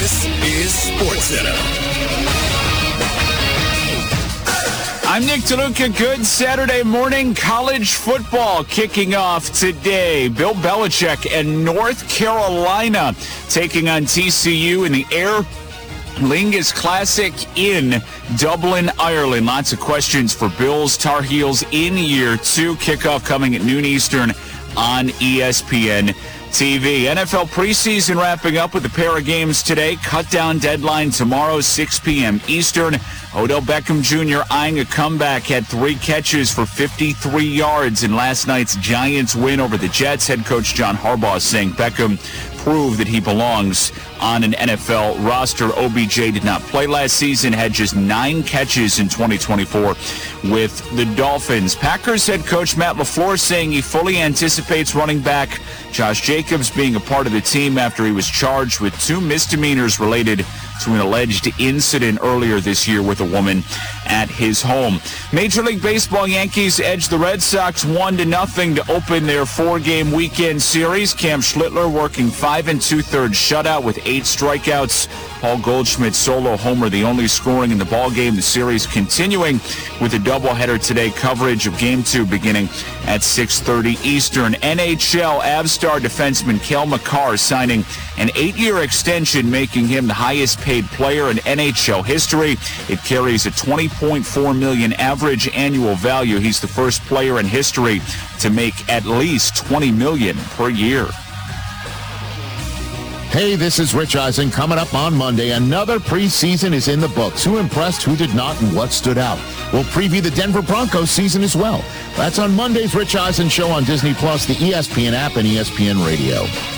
This is SportsCenter. I'm Nick DeLuca. Good Saturday morning. College football kicking off today. Bill Belichick and North Carolina taking on TCU in the Aer Lingus Classic in Dublin, Ireland. Lots of questions for Bills Tar Heels in year two. Kickoff coming at noon Eastern on ESPN TV. NFL preseason wrapping up with a pair of games today. Cut-down deadline tomorrow, 6 p.m. Eastern. Odell Beckham Jr. eyeing a comeback, had 3 catches for 53 yards in last night's Giants win over the Jets. Head coach John Harbaugh saying Beckham proved that he belongs on an NFL roster. OBJ did not play last season, had just 9 catches in 2024 with the Dolphins. Packers head coach Matt LaFleur saying he fully anticipates running back Josh Jacobs being a part of the team after he was charged with 2 misdemeanors related to an alleged incident earlier this year with a woman at his home. Major League Baseball Yankees edged the Red Sox 1-0 to open their 4-game weekend series. Cam Schlittler working 5 2/3 shutout with 8 strikeouts. Paul Goldschmidt's solo homer, the only scoring in the ballgame. The series continuing with a doubleheader today. Coverage of Game 2 beginning at 6:30 Eastern. NHL Avstar defenseman Cale Makar signing an 8-year extension, making him the highest-paid player in NHL history. It carries a $20.4 million average annual value. He's the first player in history to make at least $20 million per year. Hey, this is Rich Eisen. Coming up on Monday, another preseason is in the books. Who impressed, who did not, and what stood out? We'll preview the Denver Broncos season as well. That's on Monday's Rich Eisen Show on Disney+, the ESPN app, and ESPN Radio.